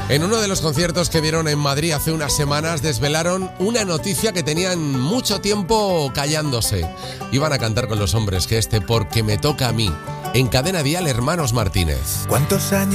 En uno de los conciertos que dieron en Madrid hace unas semanas desvelaron una noticia que tenían mucho tiempo callándose. Iban a cantar con los hombres que Porque me toca a mí. En Cadena Dial, Hermanos Martínez. ¿Cuántos años